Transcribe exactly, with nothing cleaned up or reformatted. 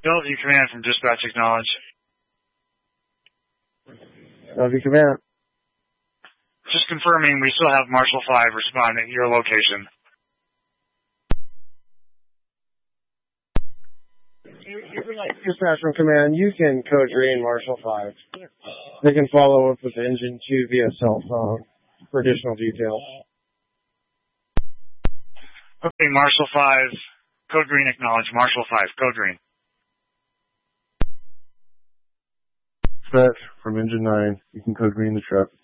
Bellevue Command from Dispatch Acknowledge. Bellevue Command. Just confirming we still have Marshall five responding at your location. Dispatch from Command, you can code green Marshall five. They can follow up with Engine two via cell phone for additional details. Okay, Marshall five, code green acknowledge. Marshall five, code green. Dispatch from Engine nine, you can code green the truck.